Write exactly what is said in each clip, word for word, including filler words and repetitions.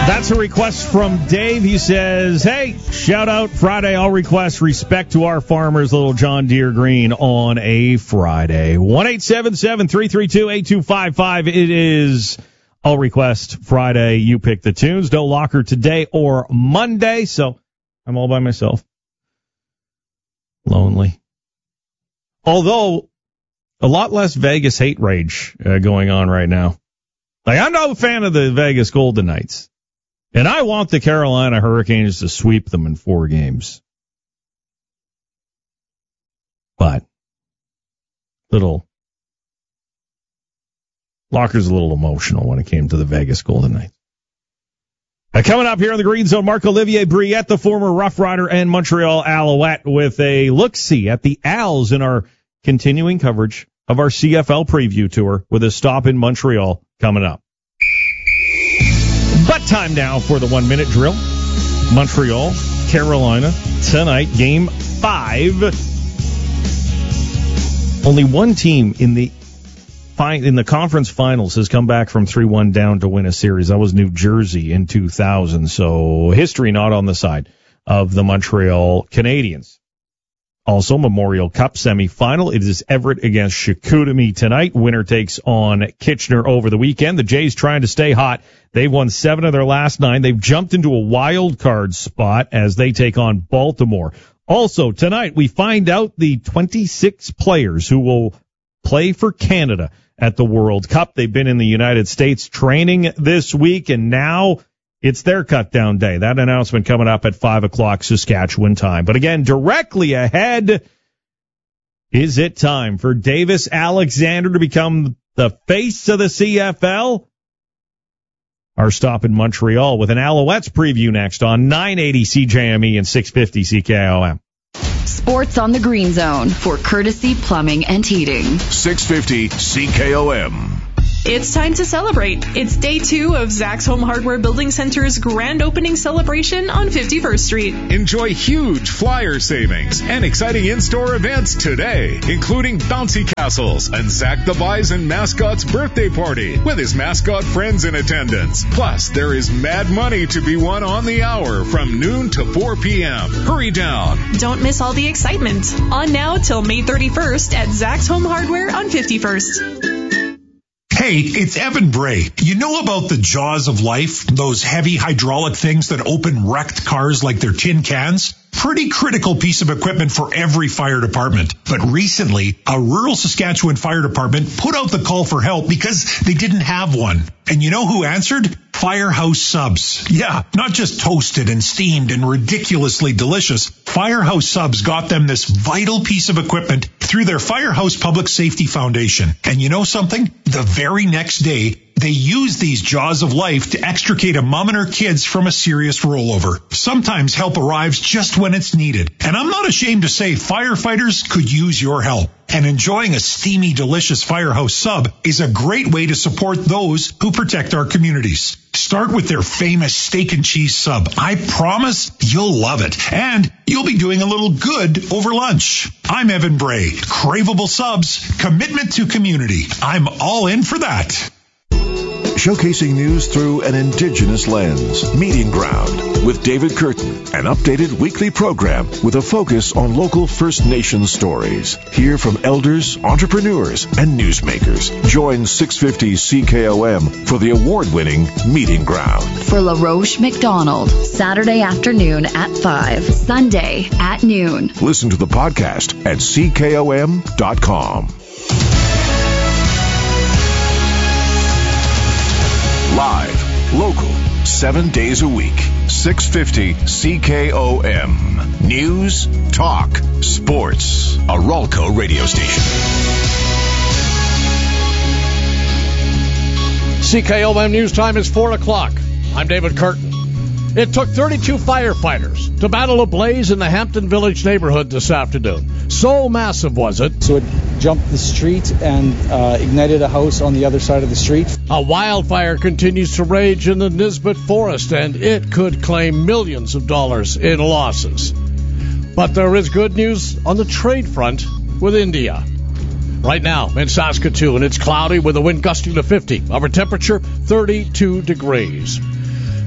That's a request from Dave. He says, hey, shout out Friday. I'll request respect to our farmers, little John Deere Green on a Friday. one eight seven seven, three three two, eight two five five. It is I'll request Friday. You pick the tunes. No locker today or Monday. So I'm all by myself. Lonely. Although a lot less Vegas hate rage uh, going on right now. Like, I'm not a fan of the Vegas Golden Knights. And I want the Carolina Hurricanes to sweep them in four games. But, little, Locker's a little emotional when it came to the Vegas Golden Knights. Uh, coming up here on the Green Zone, Marc-Olivier Briette, the former Rough Rider and Montreal Alouette, with a look-see at the Als in our continuing coverage of our C F L preview tour with a stop in Montreal coming up. But time now for the one-minute drill. Montreal, Carolina, tonight, game five. Only one team in the in the conference finals has come back from three one down to win a series. That was New Jersey in two thousand. So history not on the side of the Montreal Canadiens. Also, Memorial Cup semifinal. It is Everett against Chicoutimi tonight. Winner takes on Kitchener over the weekend. The Jays trying to stay hot. They've won seven of their last nine. They've jumped into a wild card spot as they take on Baltimore. Also, tonight we find out the twenty-six players who will play for Canada at the World Cup. They've been in the United States training this week, and now it's their cut-down day. That announcement coming up at five o'clock Saskatchewan time. But again, directly ahead, is it time for Davis Alexander to become the face of the C F L? Our stop in Montreal with an Alouettes preview next on nine eighty C J M E and six fifty C K O M. Sports on the Green Zone for Courtesy Plumbing and Heating. six fifty C K O M. It's time to celebrate. It's day two of Zach's Home Hardware Building Center's grand opening celebration on fifty-first Street. Enjoy huge flyer savings and exciting in-store events today, including bouncy castles and Zach the Bison mascot's birthday party with his mascot friends in attendance. Plus, there is mad money to be won on the hour from noon to four p.m. Hurry down. Don't miss all the excitement. On now till May thirty-first at Zach's Home Hardware on fifty-first. Hey, it's Evan Bray. You know about the jaws of life? Those heavy hydraulic things that open wrecked cars like they're tin cans? Pretty critical piece of equipment for every fire department. But recently, a rural Saskatchewan fire department put out the call for help because they didn't have one. And you know who answered? Firehouse Subs. Yeah, not just toasted and steamed and ridiculously delicious. Firehouse Subs got them this vital piece of equipment through their Firehouse Public Safety Foundation. And you know something? The very next day, they use these jaws of life to extricate a mom and her kids from a serious rollover. Sometimes help arrives just when it's needed. And I'm not ashamed to say firefighters could use your help. And enjoying a steamy, delicious Firehouse Sub is a great way to support those who protect our communities. Start with their famous steak and cheese sub. I promise you'll love it. And you'll be doing a little good over lunch. I'm Evan Bray. Craveable subs, commitment to community. I'm all in for that. Showcasing news through an Indigenous lens. Meeting Ground with David Curtin. An updated weekly program with a focus on local First Nations stories. Hear from elders, entrepreneurs, and newsmakers. Join six fifty C K O M for the award-winning Meeting Ground. For LaRoche McDonald, Saturday afternoon at five, Sunday at noon. Listen to the podcast at C K O M dot com. Live, local, seven days a week. six fifty C K O M. News, talk, sports. A Ralco radio station. C K O M News Time is four o'clock. I'm David Curtin. It took thirty-two firefighters to battle a blaze in the Hampton Village neighborhood this afternoon. So massive was it. So it jumped the street and uh, ignited a house on the other side of the street. A wildfire continues to rage in the Nisbet Forest, and it could claim millions of dollars in losses. But there is good news on the trade front with India. Right now in Saskatoon, it's cloudy with a wind gusting to fifty. Our temperature, thirty-two degrees.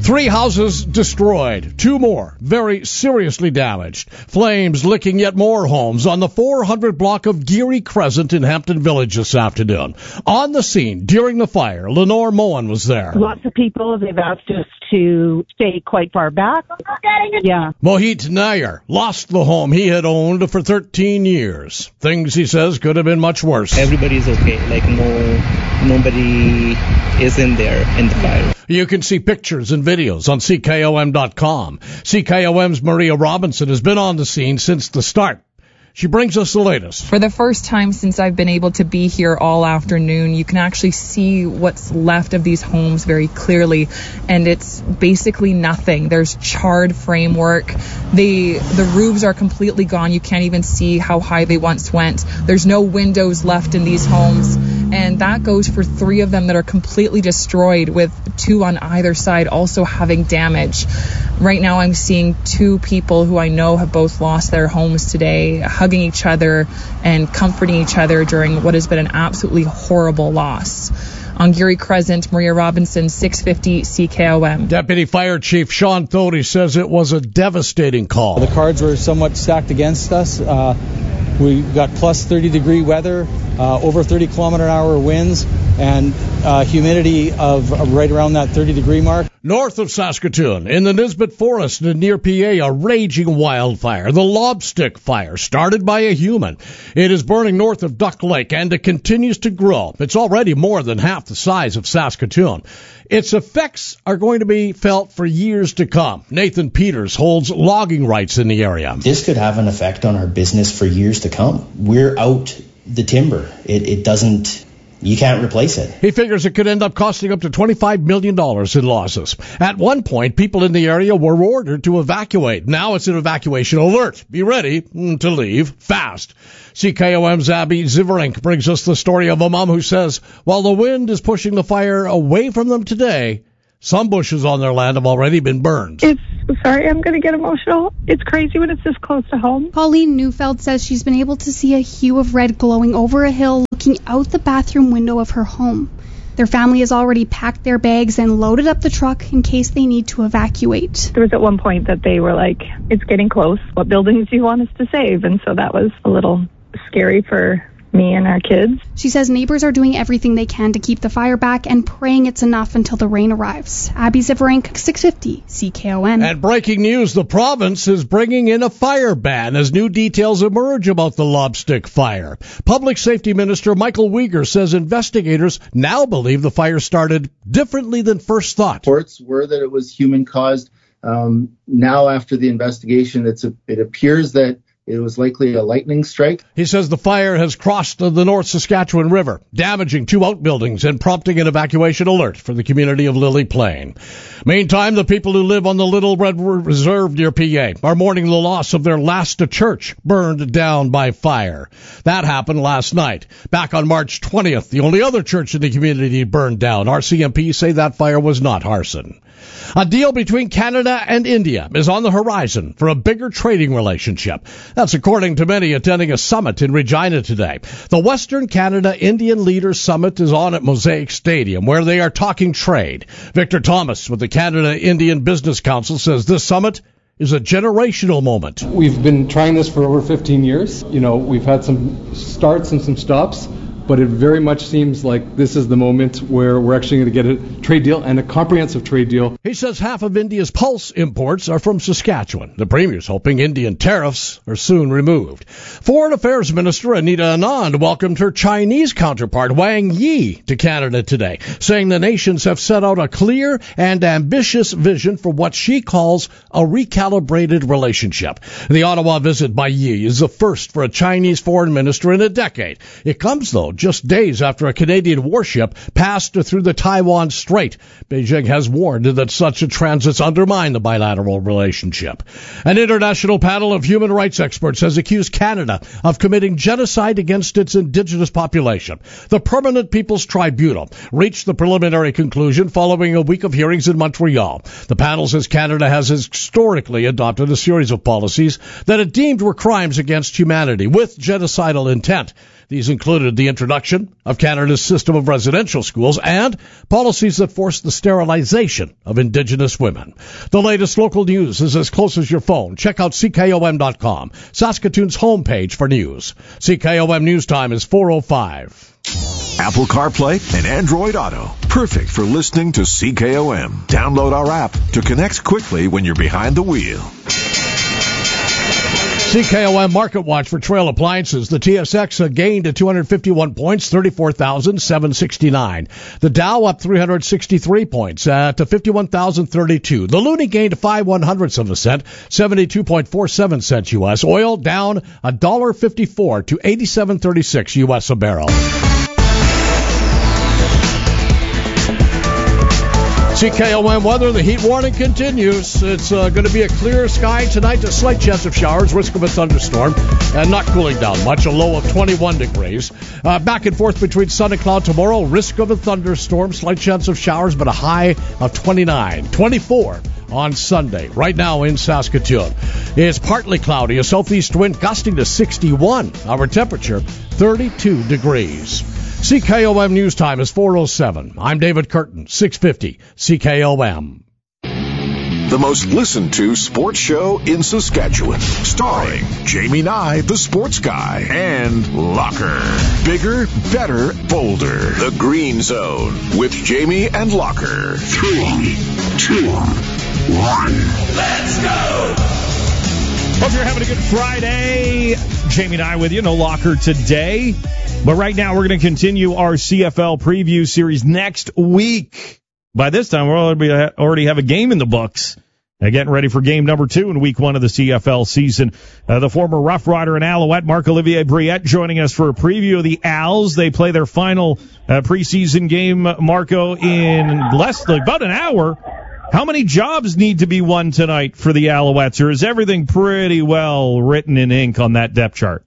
Three houses destroyed, two more very seriously damaged. Flames licking yet more homes on the four hundred block of Geary Crescent in Hampton Village this afternoon. On the scene during the fire, Lenore Moen was there. Lots of people, they've asked us to stay quite far back. Yeah. Mohit Nair lost the home he had owned for thirteen years. Things, he says, could have been much worse. Everybody's okay. Like, no, nobody is in there in the fire. You can see pictures and videos on C K O M dot com. C K O M's Maria Robinson has been on the scene since the start. She brings us the latest. For the first time since I've been able to be here all afternoon, you can actually see what's left of these homes very clearly, and it's basically nothing. There's charred framework. They, the roofs are completely gone. You can't even see how high they once went. There's no windows left in these homes, and that goes for three of them that are completely destroyed, with two on either side also having damage. Right now I'm seeing two people who I know have both lost their homes today, hugging each other and comforting each other during what has been an absolutely horrible loss. On Geary Crescent, Maria Robinson, six fifty C K O M. Deputy Fire Chief Sean Thody says it was a devastating call. The cards were somewhat stacked against us. Uh, we got plus thirty degree weather, uh, over thirty kilometer an hour winds, and uh, humidity of uh, right around that thirty degree mark. North of Saskatoon, in the Nisbet Forest near P A, a raging wildfire, the Lobstick Fire, started by a human. It is burning north of Duck Lake, and it continues to grow. It's already more than half the size of Saskatoon. Its effects are going to be felt for years to come. Nathan Peters holds logging rights in the area. This could have an effect on our business for years to come. We're out the timber. It, it doesn't... You can't replace it. He figures it could end up costing up to twenty-five million dollars in losses. At one point, people in the area were ordered to evacuate. Now it's an evacuation alert. Be ready to leave fast. C K O M's Abby Ziverink brings us the story of a mom who says, while the wind is pushing the fire away from them today, some bushes on their land have already been burned. It's, sorry, I'm going to get emotional. It's crazy when it's this close to home. Pauline Neufeld says she's been able to see a hue of red glowing over a hill looking out the bathroom window of her home. Their family has already packed their bags and loaded up the truck in case they need to evacuate. There was at one point that they were like, it's getting close. What buildings do you want us to save? And so that was a little scary for me and our kids. She says neighbors are doing everything they can to keep the fire back and praying it's enough until the rain arrives. Abby Ziverink, six fifty C K O M. And breaking news, the province is bringing in a fire ban as new details emerge about the Lobstick Fire. Public Safety Minister Michael Uyghur says investigators now believe the fire started differently than first thought. Reports were that it was human-caused. Um, now, after the investigation, it's a, it appears that it was likely a lightning strike. He says the fire has crossed the North Saskatchewan River, damaging two outbuildings and prompting an evacuation alert for the community of Lily Plain. Meantime, the people who live on the Little Red Reserve near P A are mourning the loss of their last church burned down by fire. That happened last night. Back on March twentieth, the only other church in the community burned down. R C M P say that fire was not arson. A deal between Canada and India is on the horizon for a bigger trading relationship. That's according to many attending a summit in Regina today. The Western Canada Indian Leaders Summit is on at Mosaic Stadium, where they are talking trade. Victor Thomas with the Canada Indian Business Council says this summit is a generational moment. We've been trying this for over fifteen years. You know, we've had some starts and some stops, but it very much seems like this is the moment where we're actually going to get a trade deal, and a comprehensive trade deal. He says half of India's pulse imports are from Saskatchewan. The Premier's hoping Indian tariffs are soon removed. Foreign Affairs Minister Anita Anand welcomed her Chinese counterpart Wang Yi to Canada today, saying the nations have set out a clear and ambitious vision for what she calls a recalibrated relationship. The Ottawa visit by Yi is the first for a Chinese foreign minister in a decade. It comes, though, just days after a Canadian warship passed through the Taiwan Strait. Beijing has warned that such a transits undermine the bilateral relationship. An international panel of human rights experts has accused Canada of committing genocide against its indigenous population. The Permanent People's Tribunal reached the preliminary conclusion following a week of hearings in Montreal. The panel says Canada has historically adopted a series of policies that it deemed were crimes against humanity with genocidal intent. These included the introduction of Canada's system of residential schools and policies that force the sterilization of Indigenous women. The latest local news is as close as your phone. Check out C K O M dot com, Saskatoon's homepage for news. C K O M News Time is four oh five. Apple CarPlay and Android Auto. Perfect for listening to C K O M. Download our app to connect quickly when you're behind the wheel. C K O M Market Watch for Trail Appliances. The T S X gained to two hundred fifty-one points, thirty-four thousand seven hundred sixty-nine. The Dow up three hundred sixty-three points uh, to fifty-one thousand thirty-two. The Loonie gained five one hundredths of a cent, seventy-two point four seven cents U S. Oil down one dollar fifty-four to eighty-seven thirty-six U S a barrel. C K O M weather, the heat warning continues. It's uh, going to be a clear sky tonight, a slight chance of showers, risk of a thunderstorm, and not cooling down much, a low of twenty-one degrees. Uh, back and forth between sun and cloud tomorrow, risk of a thunderstorm, slight chance of showers, but a high of twenty-nine. twenty-four on Sunday. Right now in Saskatoon, it's partly cloudy, a southeast wind gusting to sixty-one. Our temperature, thirty-two degrees. C K O M News Time is four oh seven. I'm David Curtin, six fifty C K O M. The most listened to sports show in Saskatchewan. Starring Jamie Nye, the sports guy, and Locker. Bigger, better, bolder. The Green Zone with Jamie and Locker. Three, two, one. Let's go! Hope you're having a good Friday. Jamie and I with you. No Locker today. But right now, we're going to continue our C F L preview series next week. By this time, we'll already have a game in the books. Uh, getting ready for game number two in week one of the C F L season. Uh, the former Rough Rider and Alouette, Marc-Olivier Briette, joining us for a preview of the Als. They play their final uh, preseason game, Marco, in less than about an hour. How many jobs need to be won tonight for the Alouettes, or is everything pretty well written in ink on that depth chart?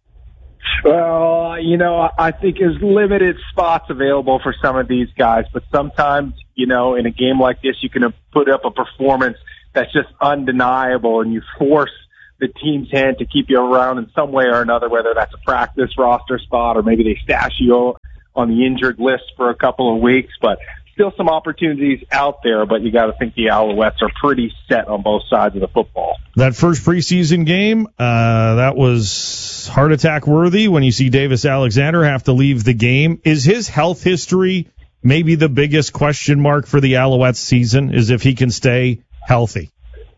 Well, you know, I think there's limited spots available for some of these guys, but sometimes, you know, in a game like this, you can put up a performance that's just undeniable, and you force the team's hand to keep you around in some way or another, whether that's a practice roster spot or maybe they stash you on the injured list for a couple of weeks, but still some opportunities out there, but you got to think the Alouettes are pretty set on both sides of the football. That first preseason game, uh, that was heart attack worthy when you see Davis Alexander have to leave the game. Is his health history maybe the biggest question mark for the Alouettes season, is if he can stay healthy?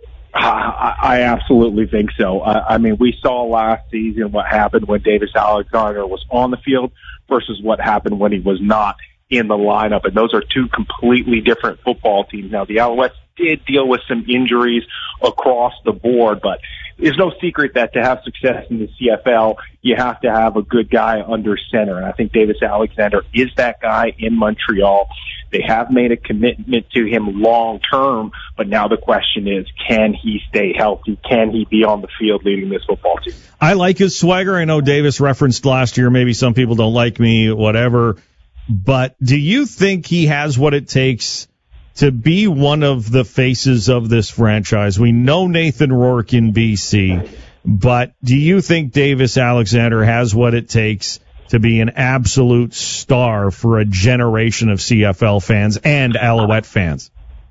I, I absolutely think so. I, I mean, we saw last season what happened when Davis Alexander was on the field versus what happened when he was not in the lineup, and those are two completely different football teams. Now, the Alouettes did deal with some injuries across the board, but there's no secret that to have success in the C F L, you have to have a good guy under center, and I think Davis Alexander is that guy in Montreal. They have made a commitment to him long term, but now the question is, can he stay healthy? Can he be on the field leading this football team? I like his swagger. I know Davis referenced last year, maybe some people don't like me, whatever. But do you think he has what it takes to be one of the faces of this franchise? We know Nathan Rourke in B C, but do you think Davis Alexander has what it takes to be an absolute star for a generation of C F L fans and Alouette fans?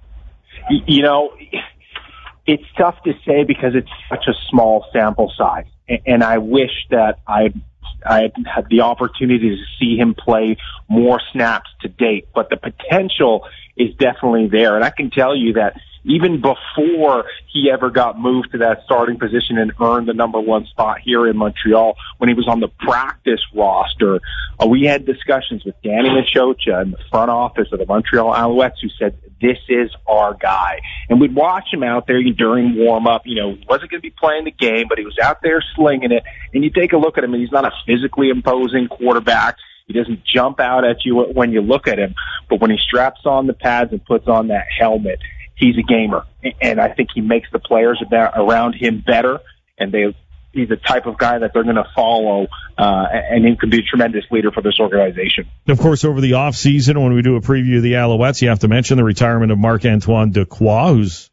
You know, it's tough to say because it's such a small sample size, and I wish that I I had the opportunity to see him play more snaps to date, but the potential is definitely there. And I can tell you that even before he ever got moved to that starting position and earned the number one spot here in Montreal, when he was on the practice roster, uh, we had discussions with Danny Machocha in the front office of the Montreal Alouettes who said, this is our guy. And we'd watch him out there during warm-up. You know, he wasn't going to be playing the game, but he was out there slinging it. And you take a look at him, and he's not a physically imposing quarterback. He doesn't jump out at you when you look at him. But when he straps on the pads and puts on that helmet, he's a gamer. And I think he makes the players around him better, and they he's the type of guy that they're going to follow, uh, and he could be a tremendous leader for this organization. Of course, over the offseason, when we do a preview of the Alouettes, you have to mention the retirement of Marc-Antoine Dequoy, who's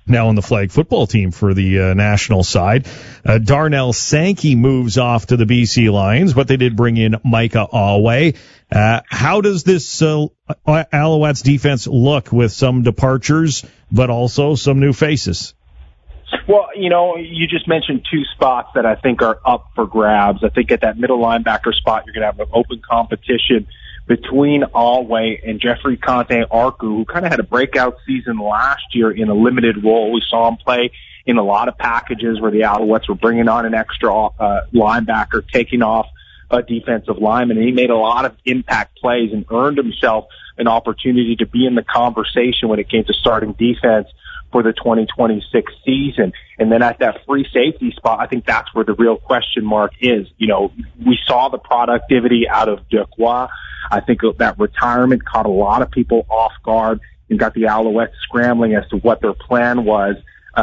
now on the flag football team for the uh, national side. Uh, Darnell Sankey moves off to the B C Lions, but they did bring in Micah Alway. Uh, how does this uh, Alouettes defense look with some departures, but also some new faces? Well, you know, you just mentioned two spots that I think are up for grabs. I think at that middle linebacker spot, you're going to have an open competition between Alway and Jeffrey Conte Arku, who kind of had a breakout season last year in a limited role. We saw him play in a lot of packages where the Alouettes were bringing on an extra uh, linebacker, taking off a defensive lineman, and he made a lot of impact plays and earned himself an opportunity to be in the conversation when it came to starting defense for the twenty twenty-six season. And then at that free safety spot, I think that's where the real question mark is. You know, we saw the productivity out of Dequoy. I think that retirement caught a lot of people off guard and got the Alouettes scrambling as to what their plan was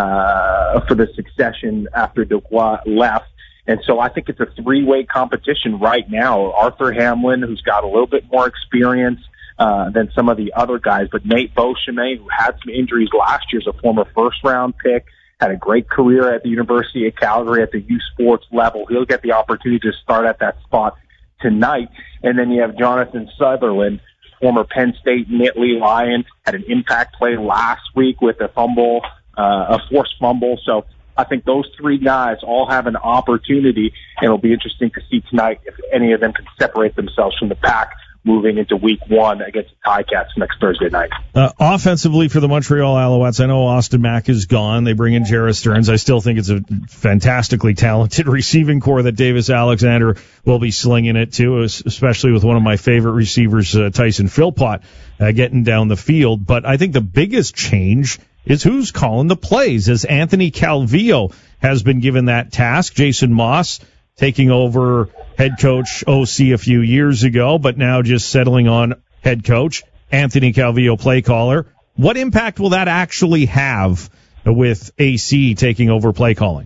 uh for the succession after Dequoy left. And so I think it's a three-way competition right now. Arthur Hamlin, who's got a little bit more experience uh than some of the other guys, but Nate Beauchemin, who had some injuries last year, is a former first-round pick, had a great career at the University of Calgary at the U Sports level. He'll get the opportunity to start at that spot tonight. And then you have Jonathan Sutherland, former Penn State Nittany Lion, had an impact play last week with a fumble, uh, a forced fumble. So I think those three guys all have an opportunity, and it'll be interesting to see tonight if any of them can separate themselves from the pack moving into week one against the Ticats next Thursday night. Uh, offensively for the Montreal Alouettes, I know Austin Mack is gone. They bring in Jarrett Stearns. I still think it's a fantastically talented receiving core that Davis Alexander will be slinging it to, especially with one of my favorite receivers, uh, Tyson Philpott, uh, getting down the field. But I think the biggest change is who's calling the plays, as Anthony Calvillo has been given that task. Jason Moss taking over head coach O C a few years ago, but now just settling on head coach. Anthony Calvillo, play caller. What impact will that actually have with A C taking over play calling?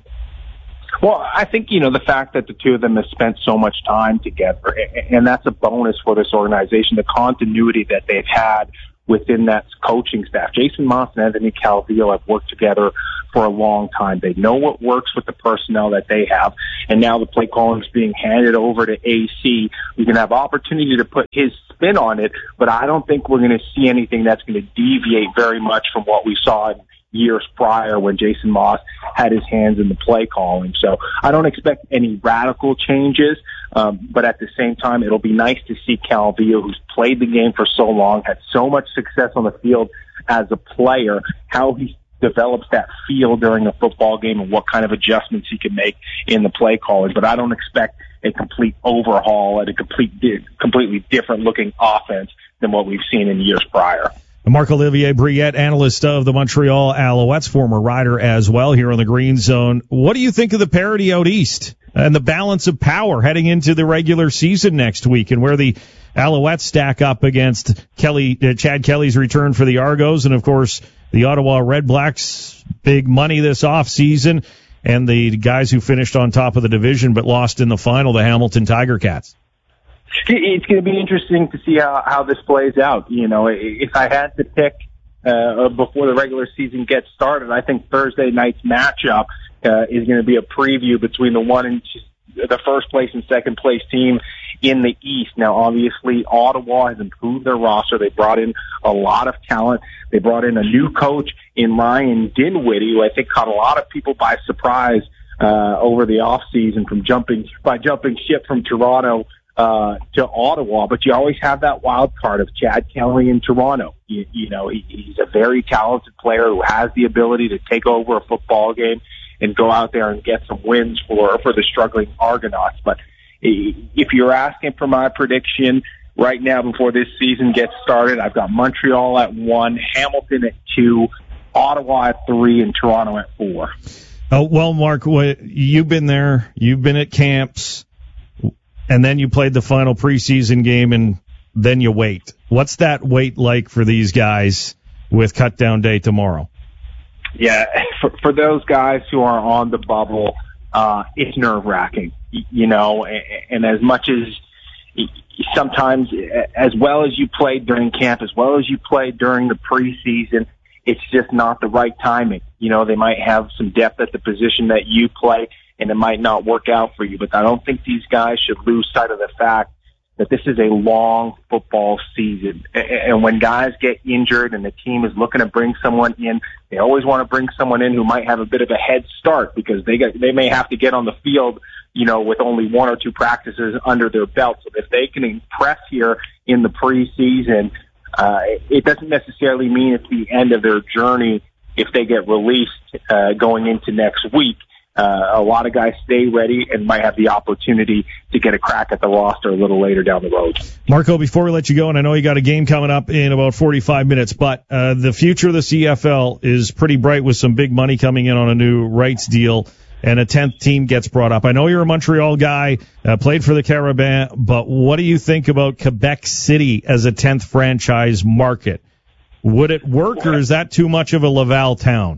Well, I think, you know, the fact that the two of them have spent so much time together, and that's a bonus for this organization, the continuity that they've had within that coaching staff. Jason Moss and Anthony Calvillo have worked together for a long time. They know what works with the personnel that they have, and now the play calling is being handed over to A C. We can have opportunity to put his spin on it, but I don't think we're going to see anything that's going to deviate very much from what we saw in years prior when Jason Moss had his hands in the play calling. So I don't expect any radical changes, um, but at the same time, it'll be nice to see Calvillo, who's played the game for so long, had so much success on the field as a player, how he develops that feel during a football game and what kind of adjustments he can make in the play calling. But I don't expect a complete overhaul and a complete, completely different looking offense than what we've seen in years prior. Marc-Olivier Briette, analyst of the Montreal Alouettes, former rider as well here on the Green Zone. What do you think of the parity out east and the balance of power heading into the regular season next week, and where the Alouettes stack up against Kelly, uh, Chad Kelly's return for the Argos, and of course the Ottawa Redblacks, big money this offseason, and the guys who finished on top of the division but lost in the final, the Hamilton Tiger Cats? It's going to be interesting to see how, how this plays out. You know, if I had to pick uh, before the regular season gets started, I think Thursday night's matchup uh, is going to be a preview between the one and the first place and second place team in the East. Now, obviously, Ottawa has improved their roster. They brought in a lot of talent. They brought in a new coach in Ryan Dinwiddie, who I think caught a lot of people by surprise uh, over the off season from jumping by jumping ship from Toronto uh to Ottawa. But you always have that wild card of Chad Kelly in Toronto. You, you know, he, he's a very talented player who has the ability to take over a football game and go out there and get some wins for for the struggling Argonauts. But if you're asking for my prediction right now before this season gets started, I've got Montreal at one, Hamilton at two, Ottawa at three, and Toronto at four. Oh, well, Mark, you've been there. You've been at camps. And then you played the final preseason game, and then you wait. What's that wait like for these guys with cut down day tomorrow? Yeah, for, for those guys who are on the bubble, uh, it's nerve wracking, you know, and, and as much as sometimes as well as you played during camp, as well as you played during the preseason, it's just not the right timing. You know, they might have some depth at the position that you play, and it might not work out for you. But I don't think these guys should lose sight of the fact that this is a long football season. And when guys get injured and the team is looking to bring someone in, they always want to bring someone in who might have a bit of a head start, because they get, they may have to get on the field, you know, with only one or two practices under their belt. So if they can impress here in the preseason, uh, it doesn't necessarily mean it's the end of their journey if they get released uh, going into next week. Uh, a lot of guys stay ready and might have the opportunity to get a crack at the roster a little later down the road. Marco, before we let you go, and I know you got a game coming up in about forty-five minutes, but uh, the future of the C F L is pretty bright with some big money coming in on a new rights deal, and a tenth team gets brought up. I know you're a Montreal guy, uh, played for the Carabins, but what do you think about Quebec City as a tenth franchise market? Would it work, or is that too much of a Laval town?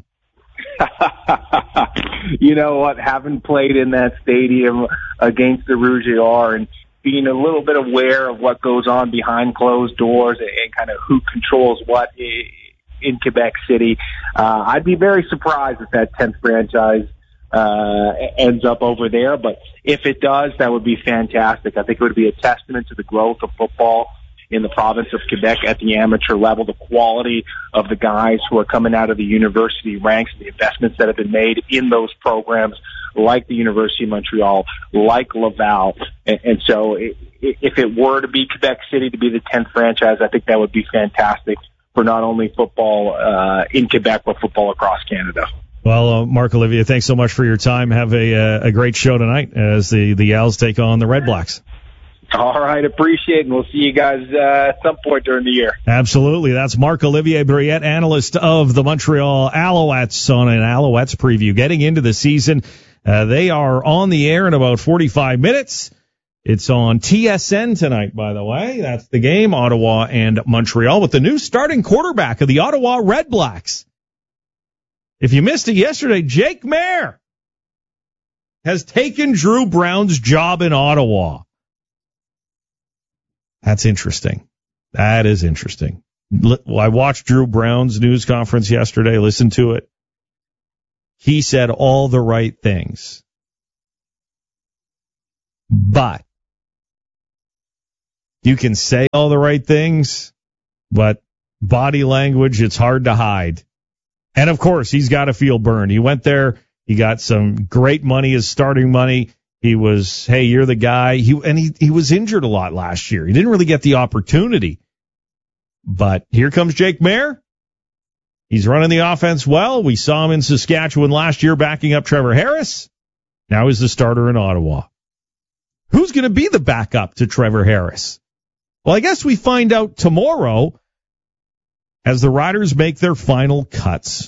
You know what? Having played in that stadium against the Rouge et Or and being a little bit aware of what goes on behind closed doors and, and kind of who controls what in Quebec City, uh, I'd be very surprised if that tenth franchise uh, ends up over there. But if it does, that would be fantastic. I think it would be a testament to the growth of football in the province of Quebec at the amateur level, the quality of the guys who are coming out of the university ranks, the investments that have been made in those programs, like the University of Montreal, like Laval. And, and so it, if it were to be Quebec City to be the tenth franchise, I think that would be fantastic for not only football uh, in Quebec, but football across Canada. Well, uh, Marc Olivier, thanks so much for your time. Have a, uh, a great show tonight as the, the Als take on the Red Blacks. All right, appreciate it, and we'll see you guys uh, at some point during the year. Absolutely. That's Marc-Olivier Brouillette, analyst of the Montreal Alouettes, on an Alouettes preview. Getting into the season, uh, they are on the air in about forty-five minutes. It's on T S N tonight, by the way. That's the game, Ottawa and Montreal, with the new starting quarterback of the Ottawa Red Blacks. If you missed it yesterday, Jake Maier has taken Drew Brown's job in Ottawa. That's interesting. That is interesting. I watched Drew Brown's news conference yesterday, listened to it. He said all the right things. But you can say all the right things, but body language, it's hard to hide. And of course, he's got to feel burned. He went there. He got some great money as starting money. He was, hey, you're the guy. He and he, he was injured a lot last year. He didn't really get the opportunity. But here comes Jake Maier. He's running the offense well. We saw him in Saskatchewan last year backing up Trevor Harris. Now he's the starter in Ottawa. Who's going to be the backup to Trevor Harris? Well, I guess we find out tomorrow as the Riders make their final cuts.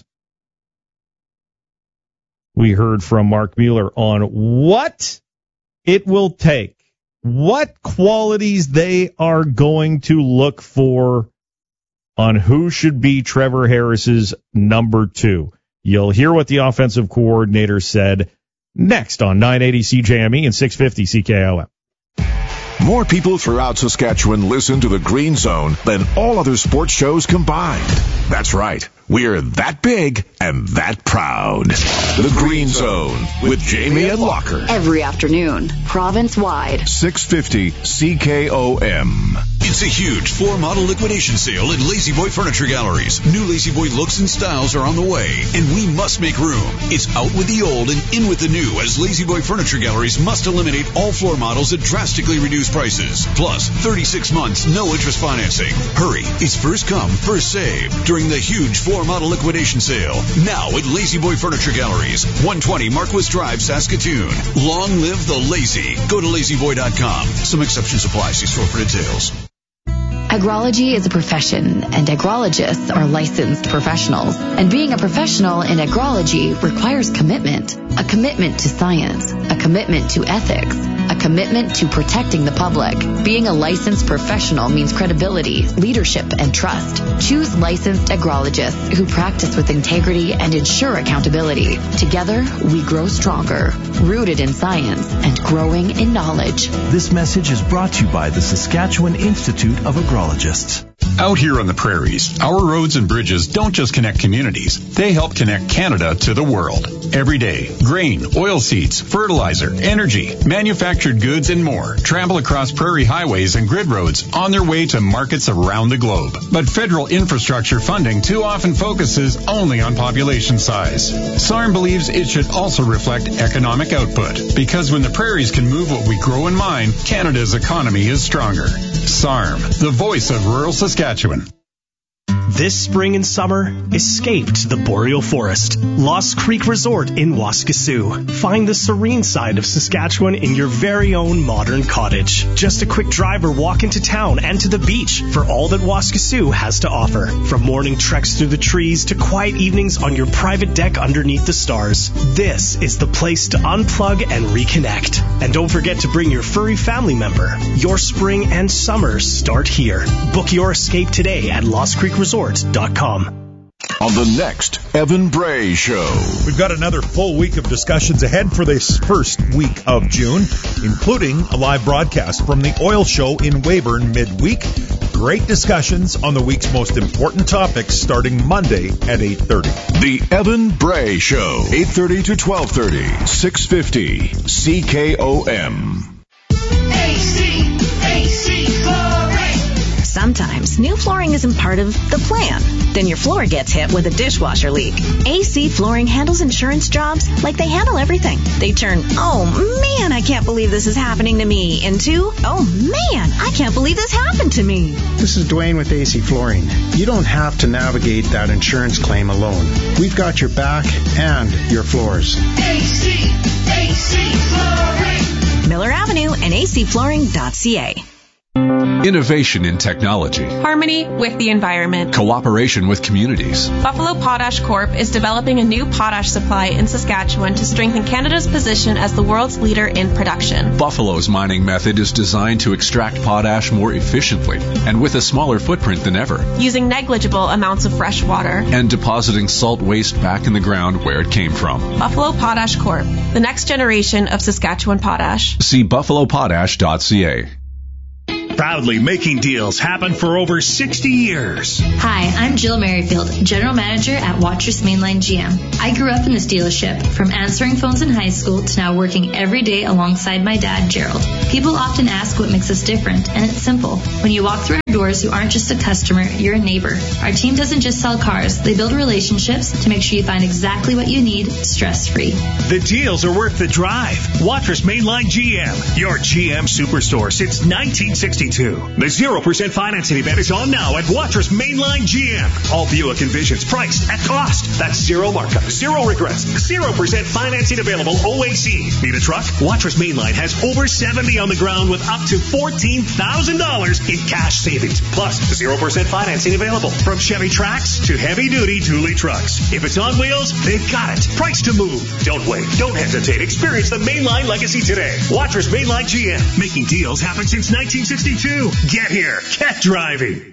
We heard from Mark Mueller on what it will take, what qualities they are going to look for on who should be Trevor Harris's number two. You'll hear what the offensive coordinator said next on nine eighty C J M E and six fifty C K O M. More people throughout Saskatchewan listen to the Green Zone than all other sports shows combined. That's right. We're that big and that proud. The Green Zone with Jamie and Locker. Every afternoon, province-wide. six fifty C K O M. It's a huge floor model liquidation sale at Lazy Boy Furniture Galleries. New Lazy Boy looks and styles are on the way, and we must make room. It's out with the old and in with the new, as Lazy Boy Furniture Galleries must eliminate all floor models at drastically reduced prices. Plus, thirty-six months, no interest financing. Hurry, it's first come, first save during the huge floor model liquidation sale. Now at Lazy Boy Furniture Galleries, one twenty Marquis Drive, Saskatoon. Long live the lazy. Go to lazy boy dot com. Some exceptions apply. See store for details. Agrology is a profession, and agrologists are licensed professionals. And being a professional in agrology requires commitment. A commitment to science, a commitment to ethics, a commitment to protecting the public. Being a licensed professional means credibility, leadership, and trust. Choose licensed agrologists who practice with integrity and ensure accountability. Together, we grow stronger, rooted in science and growing in knowledge. This message is brought to you by the Saskatchewan Institute of Agrologists. Out here on the prairies, our roads and bridges don't just connect communities, they help connect Canada to the world. Every day, grain, oilseeds, fertilizer, energy, manufactured goods, and more travel across prairie highways and grid roads on their way to markets around the globe. But federal infrastructure funding too often focuses only on population size. S A R M believes it should also reflect economic output, because when the prairies can move what we grow and mine, Canada's economy is stronger. S A R M, the voice of rural Saskatchewan. This spring and summer, escape to the Boreal Forest. Lost Creek Resort in Waskesiu. Find the serene side of Saskatchewan in your very own modern cottage. Just a quick drive or walk into town and to the beach for all that Waskesiu has to offer. From morning treks through the trees to quiet evenings on your private deck underneath the stars. This is the place to unplug and reconnect. And don't forget to bring your furry family member. Your spring and summer start here. Book your escape today at Lost Creek Resort dot com. On the next Evan Bray Show. We've got another full week of discussions ahead for this first week of June, including a live broadcast from the Oil Show in Weyburn midweek. Great discussions on the week's most important topics starting Monday at eight thirty. The Evan Bray Show, eight thirty to twelve thirty, six fifty C K O M. A C, A C Flooring. Sometimes new flooring isn't part of the plan. Then your floor gets hit with a dishwasher leak. A C Flooring handles insurance jobs like they handle everything. They turn, oh man, I can't believe this is happening to me, into, oh man, I can't believe this happened to me. This is Dwayne with A C Flooring. You don't have to navigate that insurance claim alone. We've got your back and your floors. A C, A C Flooring. Miller Avenue and A C flooring dot C A. Innovation in technology. Harmony with the environment. Cooperation with communities. Buffalo Potash Corp is developing a new potash supply in Saskatchewan to strengthen Canada's position as the world's leader in production. Buffalo's mining method is designed to extract potash more efficiently and with a smaller footprint than ever. Using negligible amounts of fresh water. And depositing salt waste back in the ground where it came from. Buffalo Potash Corp, the next generation of Saskatchewan potash. See buffalo potash dot C A. Proudly making deals happen for over sixty years. Hi, I'm Jill Merrifield, General Manager at Watrous Mainline G M. I grew up in this dealership, from answering phones in high school to now working every day alongside my dad, Gerald. People often ask what makes us different, and it's simple. When you walk through our doors, you aren't just a customer, you're a neighbor. Our team doesn't just sell cars, they build relationships to make sure you find exactly what you need, stress-free. The deals are worth the drive. Watrous Mainline G M, your G M superstore since nineteen sixty-two. The zero percent financing event is on now at Watrous Mainline G M. All Buick Envisions priced at cost. That's zero markup, zero regrets, zero percent financing available O A C. Need a truck? Watrous Mainline has over seventy on the ground with up to fourteen thousand dollars in cash savings. Plus, zero percent financing available from Chevy Trax to heavy-duty dually trucks. If it's on wheels, they've got it. Price to move. Don't wait. Don't hesitate. Experience the Mainline legacy today. Watrous Mainline G M. Making deals happen since nineteen sixty-two. Get here. Get driving.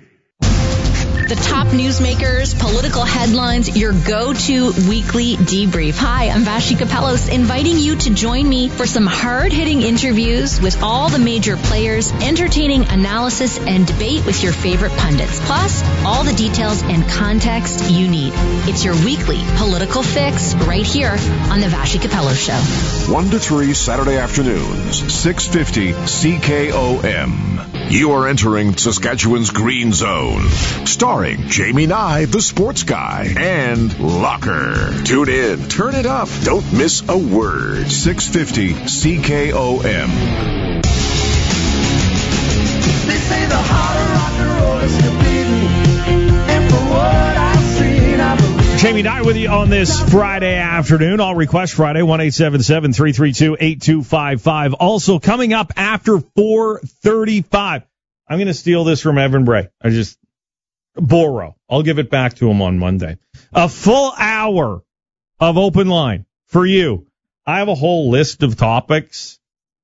The top newsmakers, political headlines, your go-to weekly debrief. Hi, I'm Vashi Kapelos, inviting you to join me for some hard-hitting interviews with all the major players, entertaining analysis and debate with your favorite pundits, plus all the details and context you need. It's your weekly political fix right here on the Vashi Kapelos Show. one to three Saturday afternoons, six fifty C K O M. You are entering Saskatchewan's Green Zone. Starring Jamie Nye, the sports guy, and Locker. Tune in, turn it up, don't miss a word. six fifty C K O M. They say the heart of rock and roll is still beating, and for what I've seen, I believe. Jamie Nye with you on this Friday afternoon. All Request Friday, one eight seven seven, three three two, eight two five five. Also coming up after four thirty-five. I'm going to steal this from Evan Bray. I just, Boro. I'll give it back to him on Monday. A full hour of open line for you. I have a whole list of topics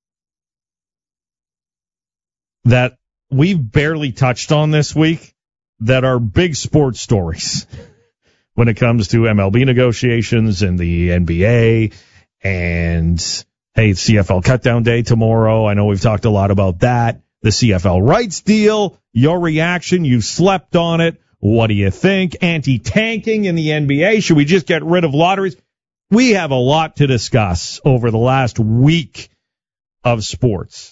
that we've barely touched on this week that are big sports stories when it comes to M L B negotiations and the N B A. And, hey, it's C F L cutdown day tomorrow. I know we've talked a lot about that. the C F L rights deal, your reaction, you slept on it. What do you think? Anti-tanking in the N B A. Should we just get rid of lotteries? We have a lot to discuss over the last week of sports.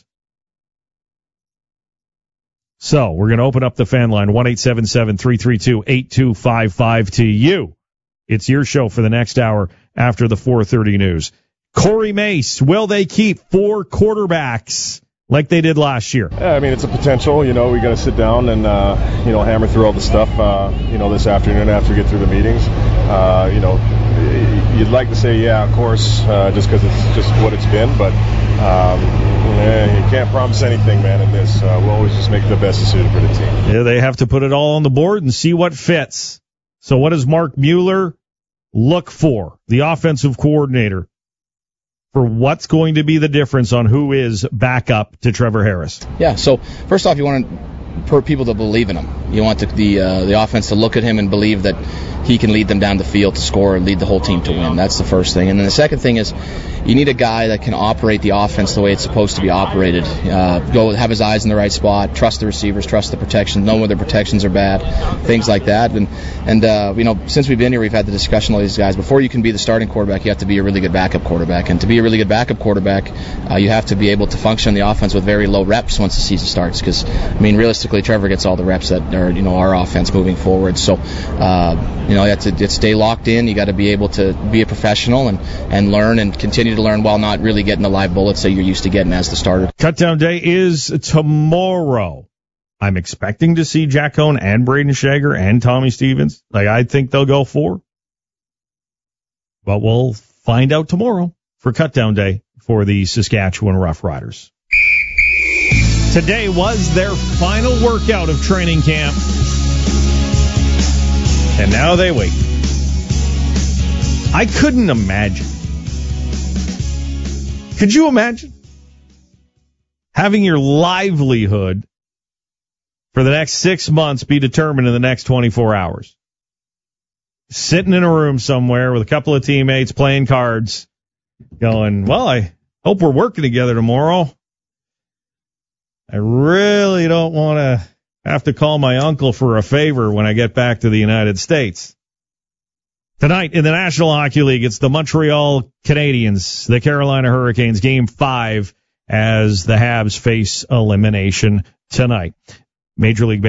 So we're going to open up the fan line, one eight seven seven, three three two, eight two five five to you. It's your show for the next hour after the four thirty news. Corey Mace, will they keep four quarterbacks like they did last year? Yeah, I mean, it's a potential. You know, we got to sit down and, uh, you know, hammer through all the stuff, uh, you know, this afternoon after we get through the meetings. Uh, you know, you'd like to say, yeah, of course, uh, just because it's just what it's been. But um, yeah, you can't promise anything, man, in this. Uh, we'll always just make the best decision for the team. Yeah, they have to put it all on the board and see what fits. So what does Mark Mueller look for, the offensive coordinator, for what's going to be the difference on who is backup to Trevor Harris? Yeah, so first off, you want for people to believe in him. You want the the, uh, the offense to look at him and believe that he can lead them down the field to score and lead the whole team to win. That's the first thing. And then the second thing is you need a guy that can operate the offense the way it's supposed to be operated. Uh, go have his eyes in the right spot, trust the receivers, trust the protection, know when their protections are bad, things like that. And, and uh, you know, since we've been here, we've had the discussion with these guys. Before you can be the starting quarterback, you have to be a really good backup quarterback. And to be a really good backup quarterback, uh, you have to be able to function in the offense with very low reps once the season starts. Because, I mean, realistically, Trevor gets all the reps that are, you know, our offense moving forward. So, uh, you know, you have to, to stay locked in. You got to be able to be a professional and, and learn and continue to learn while not really getting the live bullets that you're used to getting as the starter. Cutdown day is tomorrow. I'm expecting to see Jack Cohn and Braden Shager and Tommy Stevens. Like, I think they'll go four. But we'll find out tomorrow for Cutdown day for the Saskatchewan Roughriders. Today was their final workout of training camp. And now they wait. I couldn't imagine. Could you imagine having your livelihood for the next six months be determined in the next twenty-four hours? Sitting in a room somewhere with a couple of teammates playing cards, going, well, I hope we're working together tomorrow. I really don't want to have to call my uncle for a favor when I get back to the United States. Tonight in the National Hockey League, it's the Montreal Canadiens, the Carolina Hurricanes, Game five, as the Habs face elimination tonight. Major League Baseball.